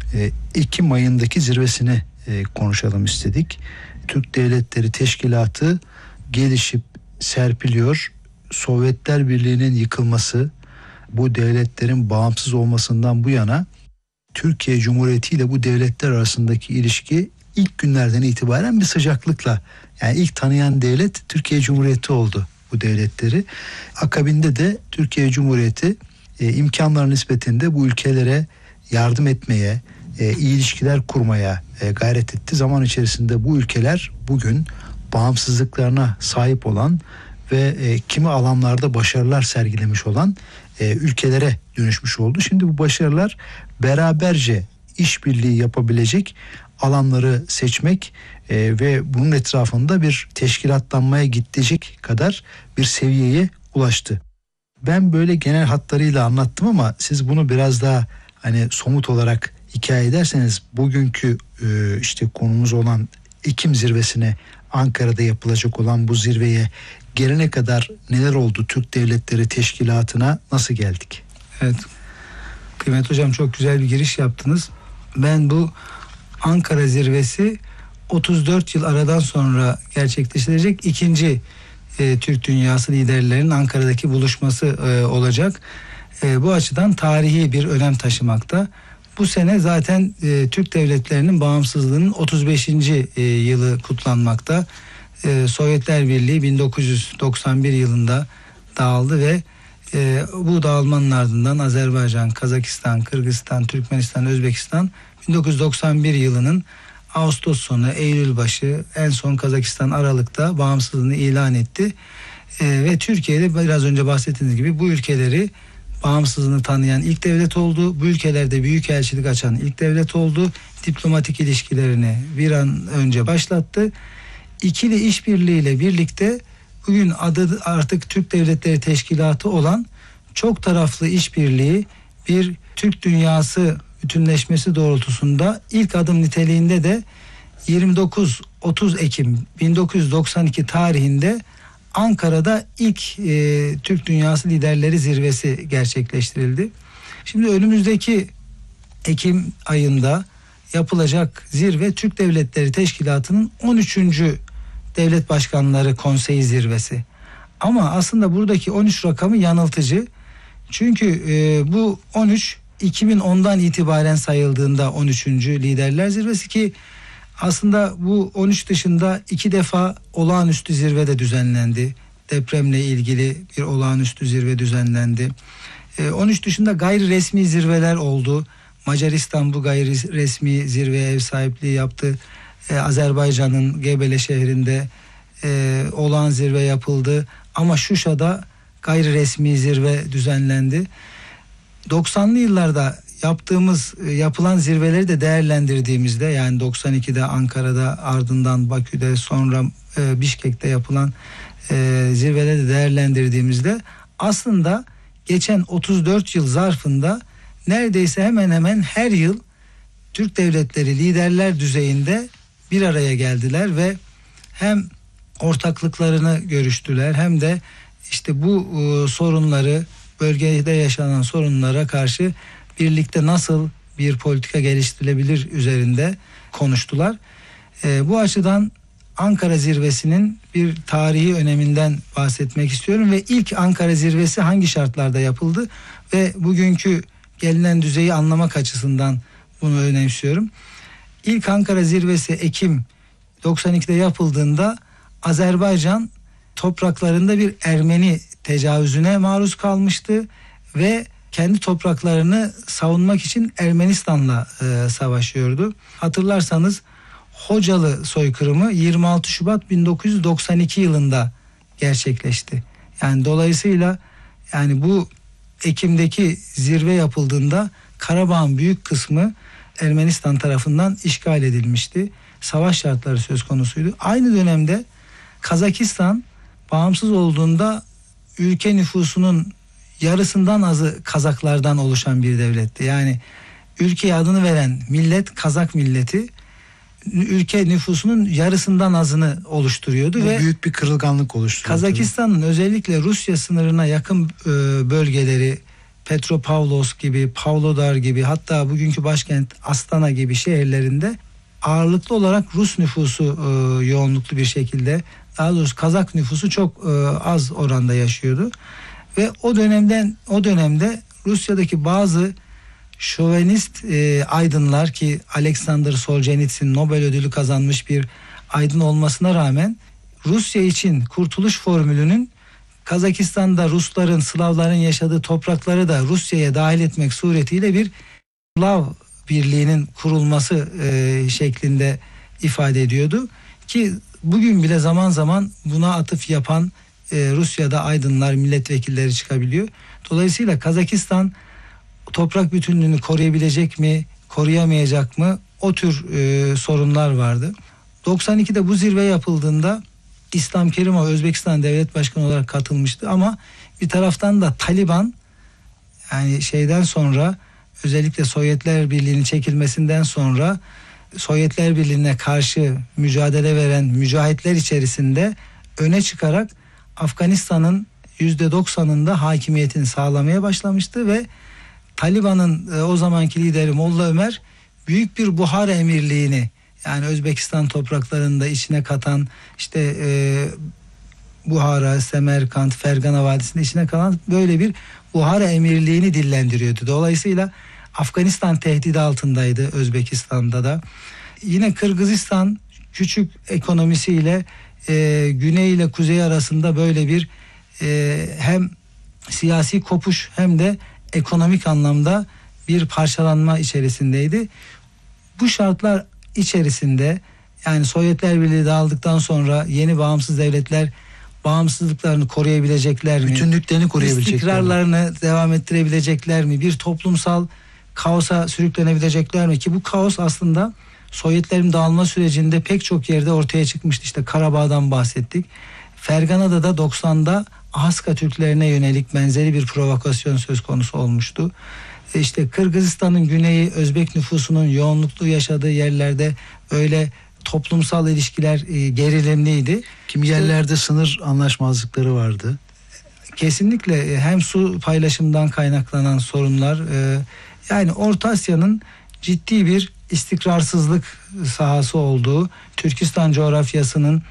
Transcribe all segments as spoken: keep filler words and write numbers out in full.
e, Ekim ayındaki zirvesini e, konuşalım istedik. Türk Devletleri Teşkilatı gelişip serpiliyor. Sovyetler Birliği'nin yıkılması, bu devletlerin bağımsız olmasından bu yana Türkiye Cumhuriyeti ile bu devletler arasındaki ilişki ilk günlerden itibaren bir sıcaklıkla, yani ilk tanıyan devlet Türkiye Cumhuriyeti oldu bu devletleri. Akabinde de Türkiye Cumhuriyeti e, imkanları nispetinde bu ülkelere yardım etmeye, e, iyi ilişkiler kurmaya e, gayret etti. Zaman içerisinde bu ülkeler bugün bağımsızlıklarına sahip olan ve e, kimi alanlarda başarılar sergilemiş olan e, ülkelere dönüşmüş oldu. Şimdi bu başarılar beraberce işbirliği yapabilecek alanları seçmek e, ve bunun etrafında bir teşkilatlanmaya gidecek kadar bir seviyeye ulaştı. Ben böyle genel hatlarıyla anlattım ama siz bunu biraz daha hani somut olarak hikaye ederseniz, bugünkü e, işte konumuz olan Ekim zirvesine, Ankara'da yapılacak olan bu zirveye gelene kadar neler oldu? Türk Devletleri Teşkilatı'na nasıl geldik? Evet. Kıymet Hocam, çok güzel bir giriş yaptınız. Ben bu Ankara zirvesi otuz dört yıl aradan sonra gerçekleştirecek ikinci e, Türk dünyası liderlerinin Ankara'daki buluşması e, olacak. E, bu açıdan tarihi bir önem taşımakta. Bu sene zaten e, Türk devletlerinin bağımsızlığının otuz beşinci E, yılı kutlanmakta. E, Sovyetler Birliği bin dokuz yüz doksan bir yılında dağıldı ve e, bu dağılmanın ardından Azerbaycan, Kazakistan, Kırgızistan, Türkmenistan, Özbekistan bin dokuz yüz doksan bir yılının Ağustos sonu, Eylül başı, en son Kazakistan Aralık'ta bağımsızlığını ilan etti. E, ve Türkiye'de biraz önce bahsettiğiniz gibi bu ülkeleri bağımsızlığını tanıyan ilk devlet oldu. Bu ülkelerde büyükelçilik açan ilk devlet oldu. Diplomatik ilişkilerini bir an önce başlattı. İkili işbirliğiyle birlikte bugün adı artık Türk Devletleri Teşkilatı olan çok taraflı işbirliği, bir Türk dünyası bütünleşmesi doğrultusunda ilk adım niteliğinde de yirmi dokuz otuz Ekim bin dokuz yüz doksan iki tarihinde Ankara'da ilk e, Türk Dünyası Liderleri Zirvesi gerçekleştirildi. Şimdi önümüzdeki Ekim ayında yapılacak zirve Türk Devletleri Teşkilatı'nın on üçüncü Devlet Başkanları Konseyi Zirvesi. Ama aslında buradaki on üç rakamı yanıltıcı. Çünkü e, bu on üç iki bin ondan itibaren sayıldığında on üçüncü Liderler Zirvesi, ki aslında bu on üç dışında iki defa olağanüstü zirve de düzenlendi. Depremle ilgili bir olağanüstü zirve düzenlendi. E, on üç dışında gayri resmi zirveler oldu. Macaristan bu gayri resmi zirveye ev sahipliği yaptı. E, Azerbaycan'ın Gebele şehrinde e, olağan zirve yapıldı. Ama Şuşa'da gayri resmi zirve düzenlendi. doksanlı yıllarda yaptığımız, yapılan zirveleri de değerlendirdiğimizde, yani doksan ikide Ankara'da, ardından Bakü'de, sonra e, Bişkek'te yapılan e, zirveleri de değerlendirdiğimizde aslında geçen otuz dört yıl zarfında neredeyse hemen hemen her yıl Türk devletleri liderler düzeyinde bir araya geldiler ve hem ortaklıklarını görüştüler hem de işte bu e, sorunları, bölgede yaşanan sorunlara karşı birlikte nasıl bir politika geliştirilebilir üzerinde konuştular. E, bu açıdan Ankara Zirvesi'nin bir tarihi öneminden bahsetmek istiyorum ve ilk Ankara Zirvesi hangi şartlarda yapıldı ve bugünkü gelinen düzeyi anlamak açısından bunu önemsiyorum. İlk Ankara Zirvesi Ekim doksan ikide yapıldığında Azerbaycan topraklarında bir Ermeni tecavüzüne maruz kalmıştı ve kendi topraklarını savunmak için Ermenistan'la e, savaşıyordu. Hatırlarsanız Hocalı soykırımı yirmi altı Şubat bin dokuz yüz doksan iki yılında gerçekleşti. Yani dolayısıyla yani bu Ekim'deki zirve yapıldığında Karabağ'ın büyük kısmı Ermenistan tarafından işgal edilmişti. Savaş şartları söz konusuydu. Aynı dönemde Kazakistan bağımsız olduğunda ülke nüfusunun yarısından azı Kazaklardan oluşan bir devletti. Yani ülkeye adını veren millet Kazak milleti, ülke nüfusunun yarısından azını oluşturuyordu. Bu ve büyük bir kırılganlık oluşturuyordu. Kazakistan'ın özellikle Rusya sınırına yakın bölgeleri, Petropavlos gibi, Pavlodar gibi, hatta bugünkü başkent Astana gibi şehirlerinde ağırlıklı olarak Rus nüfusu e, yoğunluklu bir şekilde, daha doğrusu Kazak nüfusu çok e, az oranda yaşıyordu. Ve o dönemden o dönemde Rusya'daki bazı şovenist e, aydınlar, ki Alexander Solzhenitsyn Nobel ödülü kazanmış bir aydın olmasına rağmen, Rusya için kurtuluş formülünün Kazakistan'da Rusların, Slavların yaşadığı toprakları da Rusya'ya dahil etmek suretiyle bir Slav birliğinin kurulması e, şeklinde ifade ediyordu. Ki bugün bile zaman zaman buna atıf yapan e, Rusya'da aydınlar, milletvekilleri çıkabiliyor. Dolayısıyla Kazakistan toprak bütünlüğünü koruyabilecek mi, koruyamayacak mı? O tür e, sorunlar vardı. doksan ikide bu zirve yapıldığında İslam Kerimov Özbekistan Devlet Başkanı olarak katılmıştı ama bir taraftan da Taliban, yani şeyden sonra, özellikle Sovyetler Birliği'nin çekilmesinden sonra Sovyetler Birliği'ne karşı mücadele veren mücahitler içerisinde öne çıkarak Afganistan'ın yüzde doksanında hakimiyetini sağlamaya başlamıştı ve Taliban'ın o zamanki lideri Molla Ömer büyük bir Buhara emirliğini, yani Özbekistan topraklarında içine katan, işte e, Buhara, Semerkant, Fergana Vadisi'nin içine kalan böyle bir Buhara emirliğini dillendiriyordu. Dolayısıyla Afganistan tehdidi altındaydı Özbekistan'da da. Yine Kırgızistan küçük ekonomisiyle e, güney ile kuzey arasında böyle bir e, hem siyasi kopuş hem de ekonomik anlamda bir parçalanma içerisindeydi. Bu şartlar içerisinde, yani Sovyetler Birliği dağıldıktan sonra yeni bağımsız devletler bağımsızlıklarını koruyabilecekler mi? Bütünlüklerini koruyabilecekler mi? İstikrarlarını devam ettirebilecekler mi? Bir toplumsal kaosa sürüklenebilecekler mi? Ki bu kaos aslında Sovyetlerin dağılma sürecinde pek çok yerde ortaya çıkmıştı. İşte Karabağ'dan bahsettik. Fergana'da da doksanda Ahıska Türklerine yönelik benzeri bir provokasyon söz konusu olmuştu. İşte Kırgızistan'ın güneyi, Özbek nüfusunun yoğunluklu yaşadığı yerlerde öyle toplumsal ilişkiler e, gerilimliydi. Kimi yerlerde sınır anlaşmazlıkları vardı. Kesinlikle hem su paylaşımından kaynaklanan sorunlar, e, yani Orta Asya'nın ciddi bir istikrarsızlık sahası olduğu, Türkistan coğrafyasının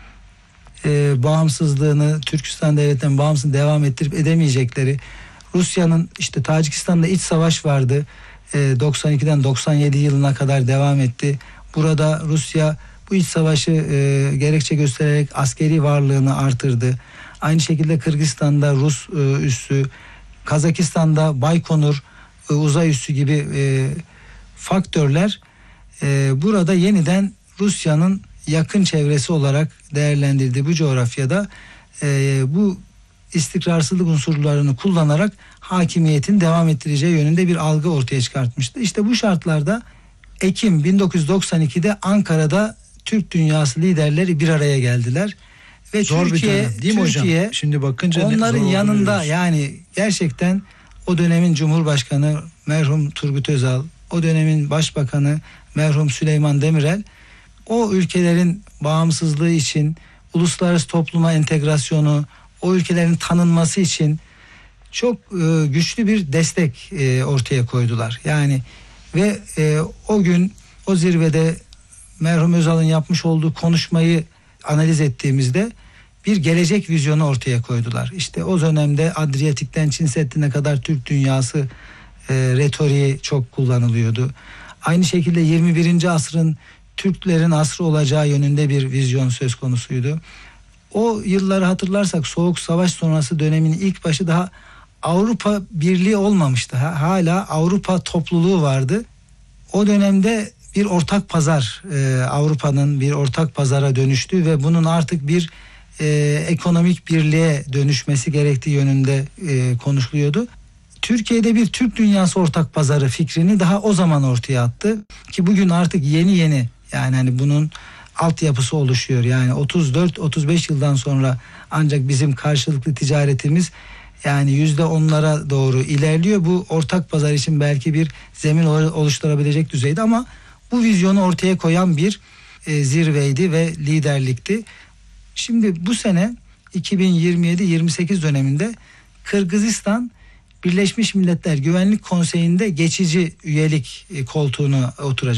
e, bağımsızlığını, Türkistan devletinin bağımsızlığını devam ettirip edemeyecekleri, Rusya'nın işte Tacikistan'da iç savaş vardı, e, doksan ikiden doksan yedi yılına kadar devam etti. Burada Rusya bu iç savaşı e, gerekçe göstererek askeri varlığını artırdı. Aynı şekilde Kırgızistan'da Rus e, üssü, Kazakistan'da Baykonur e, uzay üssü gibi e, faktörler e, burada yeniden Rusya'nın yakın çevresi olarak değerlendirdiği bu coğrafyada e, bu istikrarsızlık unsurlarını kullanarak hakimiyetin devam ettireceği yönünde bir algı ortaya çıkartmıştı. İşte bu şartlarda Ekim bin dokuz yüz doksan ikide Ankara'da Türk dünyası liderleri bir araya geldiler ve Zor Türkiye, bir dönem, değil mi Türkiye hocam? Şimdi bakınca onların zor yanında oluyoruz. Yani gerçekten o dönemin Cumhurbaşkanı merhum Turgut Özal, o dönemin Başbakanı merhum Süleyman Demirel, o ülkelerin bağımsızlığı için, uluslararası topluma entegrasyonu, o ülkelerin tanınması için çok e, güçlü bir destek e, ortaya koydular. Yani ve e, o gün o zirvede merhum Özal'ın yapmış olduğu konuşmayı analiz ettiğimizde bir gelecek vizyonu ortaya koydular. İşte o dönemde Adriyatik'ten Çin Seddi'ne kadar Türk dünyası e, retoriği çok kullanılıyordu. Aynı şekilde yirmi birinci asrın Türklerin asrı olacağı yönünde bir vizyon söz konusuydu. O yılları hatırlarsak Soğuk Savaş sonrası dönemin ilk başı daha Avrupa Birliği olmamıştı. Hala Avrupa topluluğu vardı. O dönemde bir ortak pazar, e, Avrupa'nın bir ortak pazara dönüştü ve bunun artık bir e, ekonomik birliğe dönüşmesi gerektiği yönünde e, konuşuluyordu. Türkiye'de bir Türk dünyası ortak pazarı fikrini daha o zaman ortaya attı ki bugün artık yeni yeni, yani hani bunun altyapısı oluşuyor. Yani otuz dört otuz beş yıldan sonra ancak bizim karşılıklı ticaretimiz yani yüzde onlara doğru ilerliyor. Bu ortak pazar için belki bir zemin oluşturabilecek düzeyde, ama bu vizyonu ortaya koyan bir e, zirveydi ve liderlikti. Şimdi bu sene iki bin yirmi yedi yirmi sekiz döneminde Kırgızistan Birleşmiş Milletler Güvenlik Konseyi'nde geçici üyelik e, koltuğuna oturacak.